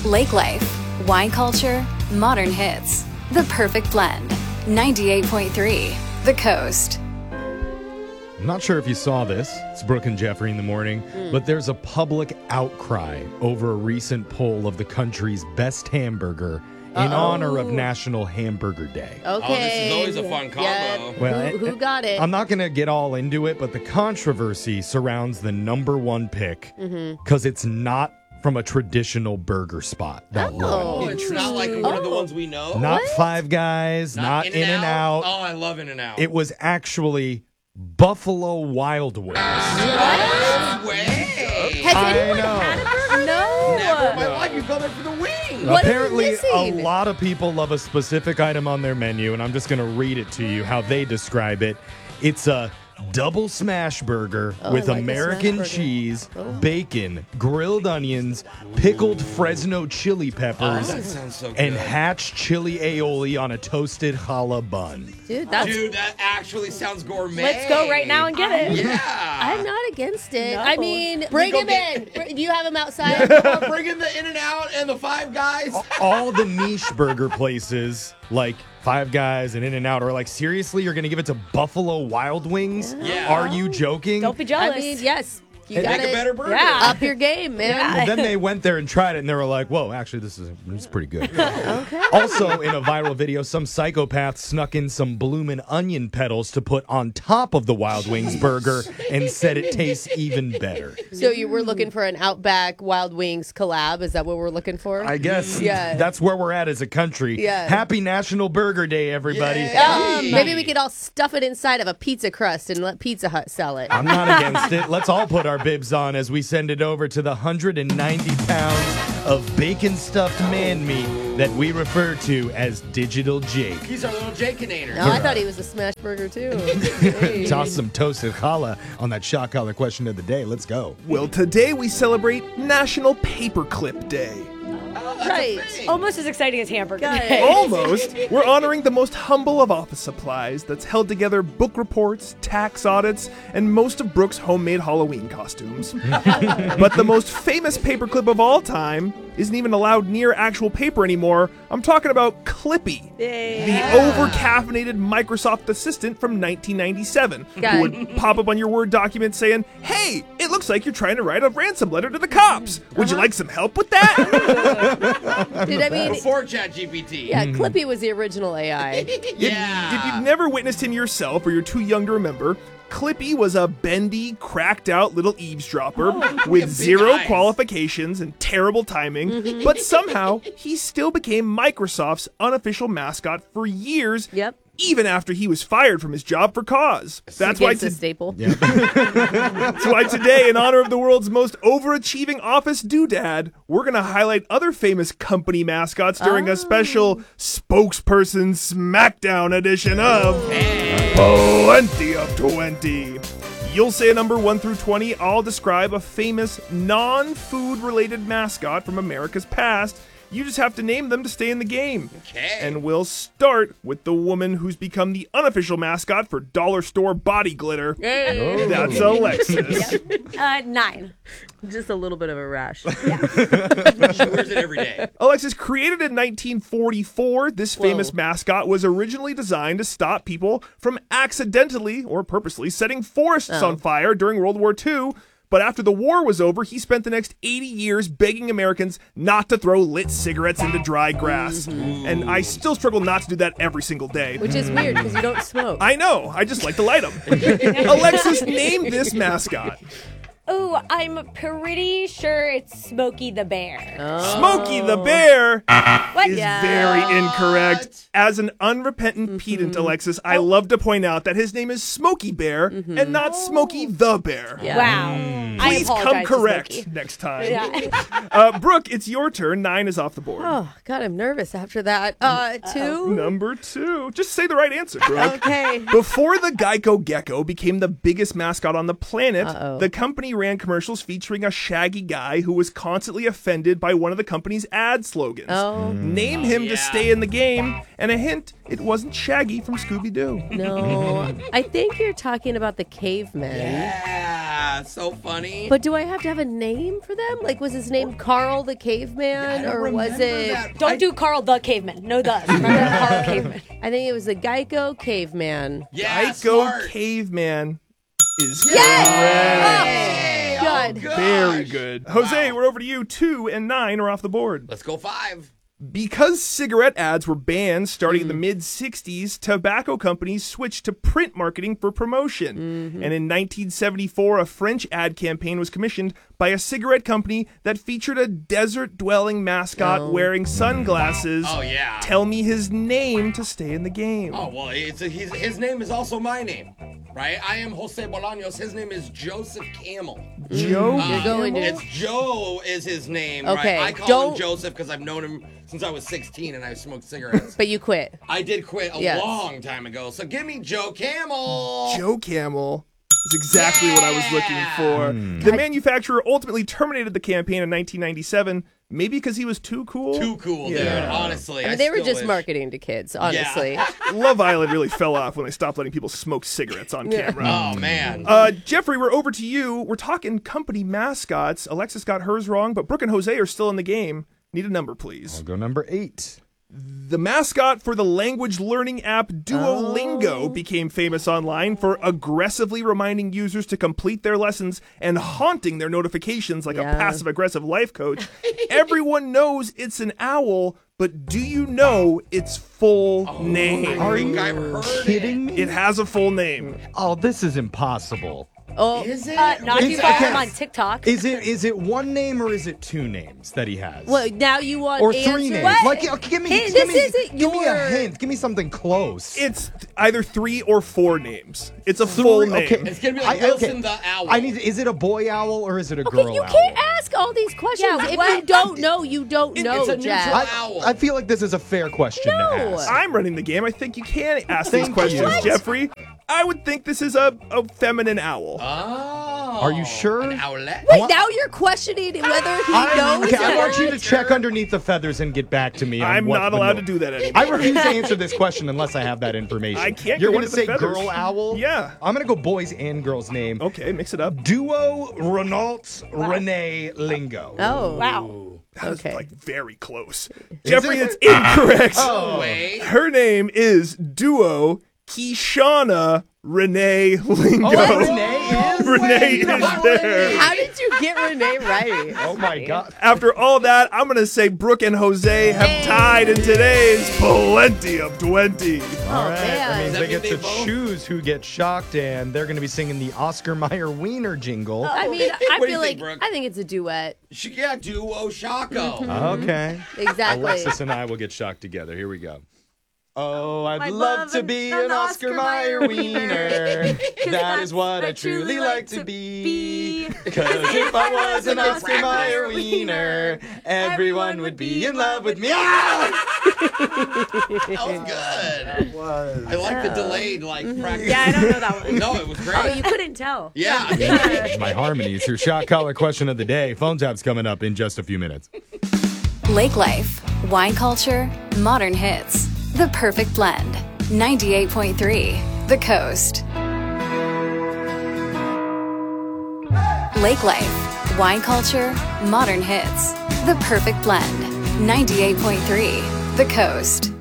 Lake life, wine culture, modern hits. The perfect blend. 98.3 The Coast. I'm not sure if you saw this. It's Brooke and Jeffrey in the morning, but there's a public outcry over a recent poll of the country's best hamburger in honor of National Hamburger Day. Okay. Oh, this is always a fun combo. Yeah. Well, who got it? I'm not going to get all into it, but the controversy surrounds the number one pick because it's not from a traditional burger spot. That one. Oh, it's not like one of the ones we know? Not Five Guys, not In-N-Out. Oh, I love In-N-Out. It was actually Buffalo Wild Wings. No way. Has I anyone know. had a burger? No. Never in my life. You go there for the wing. What are you Apparently, a missing? lot of people love a specific item on their menu, and I'm just going to read it to you how they describe it. It's a double smash burger with I like a American smash burger. cheese, bacon, grilled onions, pickled Fresno chili peppers, That sounds so good. and hatch chili aioli on a toasted challah bun. Dude, that's... Dude, that actually sounds gourmet. Let's go right now and get it. Yeah. I'm not against it. No. I mean, bring go him get- in. Do you have him outside? Bring in the In-N-Out and the Five Guys. All the niche burger places like Five Guys and In-N-Out are like, seriously, you're going to give it to Buffalo Wild Wings? Yeah. Are you joking? Don't be jealous. I mean, yes. You Make got a better burger. Yeah. up your game, man. Well, then they went there and tried it, and they were like, whoa, actually, this is pretty good. Okay. Also, in a viral video, some psychopath snuck in some bloomin' onion petals to put on top of the Wild Wings burger and said it tastes even better. So you were looking for an Outback Wild Wings collab? Is that what we're looking for? I guess Yeah. that's where we're at as a country. Yeah. Happy National Burger Day, everybody. Maybe we could all stuff it inside of a pizza crust and let Pizza Hut sell it. I'm not against it. Let's all put our bibs on as we send it over to the 190 pounds of bacon-stuffed man meat that we refer to as Digital Jake. He's our little Jake-inator. No, I thought he was a smash burger too. Hey. Toss some toasted challah on that shot collar question of the day. Let's go. Well, today we celebrate National Paperclip Day. Right. Almost as exciting as hamburger. Guys. Day. Almost. We're honoring the most humble of office supplies that's held together book reports, tax audits, and most of Brooke's homemade Halloween costumes. But the most famous paperclip of all time isn't even allowed near actual paper anymore. I'm talking about Clippy, the over-caffeinated Microsoft assistant from 1997, who would pop up on your Word document saying, "Hey, it looks like you're trying to write a ransom letter to the cops. Would you like some help with that?" Dude, I mean, Before ChatGPT. yeah, Clippy was the original AI. Yeah. If you've never witnessed him yourself or you're too young to remember, Clippy was a bendy, cracked out little eavesdropper with big zero eyes. qualifications and terrible timing, but somehow he still became Microsoft's unofficial mascot for years. Yep. Even after he was fired from his job for cause. That's why, Against a staple. that's why today, in honor of the world's most overachieving office doodad, we're going to highlight other famous company mascots during a special spokesperson smackdown edition of Plenty of 20. You'll say a number 1 through 20. I'll describe a famous non-food related mascot from America's past. You just have to name them to stay in the game. Okay. And we'll start with the woman who's become the unofficial mascot for dollar store body glitter. That's Alexis. 9. Just a little bit of a rash. She wears it every day. Alexis, created in 1944, this famous mascot was originally designed to stop people from accidentally or purposely setting forests on fire during World War II. But after the war was over, he spent the next 80 years begging Americans not to throw lit cigarettes into dry grass. And I still struggle not to do that every single day. Which is weird because you don't smoke. I know, I just like to light them. Alexis, name this mascot. Ooh, I'm pretty sure it's Smokey the Bear. Smokey the Bear What? is very incorrect. As an unrepentant pedant, Alexis, I love to point out that his name is Smokey Bear and not Smokey the Bear. Yeah. Wow. I Please come apologize to correct Smokey. next time. Yeah. Brooke, it's your turn. 9 is off the board. Oh, God, I'm nervous after that. 2? Number 2. Just say the right answer, Brooke. Okay. Before the Geico Gecko became the biggest mascot on the planet, Uh-oh. the company ran commercials featuring a shaggy guy who was constantly offended by one of the company's ad slogans. Oh, Name him to stay in the game, and a hint, it wasn't Shaggy from Scooby-Doo. no. I think you're talking about the caveman. Yeah, That's so funny. But do I have to have a name for them? Like, was his name Carl the Caveman, I don't or was remember it? that. Don't do Carl the Caveman. No, the. Remember Carl Caveman. I think it was the Geico Caveman. Yeah, Geico smart. Caveman is Yay! correct. Good. Gosh. Very good. Jose, Wow. we're over to you. 2 and 9 are off the board. Let's go 5. Because cigarette ads were banned starting in the mid-60s, tobacco companies switched to print marketing for promotion. And in 1974, a French ad campaign was commissioned by a cigarette company that featured a desert-dwelling mascot wearing sunglasses. Oh, yeah. Tell me his name to stay in the game. Oh, well, his name is also my name, right? I am Jose Bolaños. His name is Joseph Camel. Joe? You're going to- It's Joe is his name, Okay, right? I call don't- him Joseph because I've known him since I was 16 and I smoked cigarettes. But you quit. I did quit a Yes. long time ago, so give me Joe Camel. Joe Camel is exactly what I was looking for. The manufacturer ultimately terminated the campaign in 1997, maybe because he was too cool. Too cool, dude. Honestly, I mean, they were still just wish- marketing to kids, honestly. Love Island really fell off when they stopped letting people smoke cigarettes on camera. Oh man. Jeffrey, we're over to you. We're talking company mascots. Alexis got hers wrong, but Brooke and Jose are still in the game. Need a number, please. I'll go number 8. The mascot for the language learning app Duolingo became famous online for aggressively reminding users to complete their lessons and haunting their notifications like a passive-aggressive life coach. Everyone knows it's an owl, but do you know its full name? I think I've heard Kidding me? It has a full name. Oh, this is impossible. Oh, Is it? Not if you follow him on TikTok. Is it one name or is it 2 names that he has? well, now you want or answers? 3 names? What? Like, okay, give me, Hey, give this me, isn't give me a your- hint. Give me something close. It's either 3 or 4 names. It's a full name. Okay. It's gonna be like Wilson the Owl. I need. Is it a boy owl or is it a Okay, girl you owl? can't ask all these questions. Yeah, if what? you don't know, you don't know, it's a Jack. neutral owl. I feel like this is a fair question to No. ask. I'm running the game. I think you can ask these Thank questions, you. What? Jeffrey. I would think this is a feminine owl. Oh. Are you sure? An owlet? Wait, now you're questioning whether he knows. Okay, I or want you to not. check underneath the feathers and get back to me. on I'm what not the allowed no- to do that anymore. I refuse to answer this question unless I have that information. I can't You're go gonna into the say feathers. girl owl? Yeah. I'm gonna go boys and girls name. Okay, mix it up. Duo Renault Renee Lingo. Oh, Wow. That was Okay. like very close. Jeffrey, it's incorrect. Wait. Her name is Duo Kishana Renee Lingo. Oh, Renee is? Renee is there. how did you get Renee right? Oh my god. After all that, I'm going to say Brooke and Jose have tied in today's Plenty of 20. All right, man. that means Does that they mean get they to both- choose who gets shocked, and they're going to be singing the Oscar Mayer Wiener jingle. I mean, I What do feel you think, like Brooke? I think it's a duet. Yeah, Duo Shaco. Okay. Exactly. Alexis and I will get shocked together. Here we go. Oh, I'd I'd love love to an- be an an Oscar Oscar Mayer Mayer wiener. 'Cause That is that's what I truly like to be. be. Because if I was an Oscar Mayer wiener, everyone would be in love with me. Ah! That was good. I like the delayed practice. Yeah, I don't know that one. No, it was Oh, great. you couldn't tell. Yeah. My harmonies. Your shot collar question of the day. Phone tap's coming up in just a few minutes. Lake life, wine culture, modern hits. The perfect blend. 98.3 The Coast. Lake life, wine culture, modern hits. The perfect blend. 98.3 The Coast.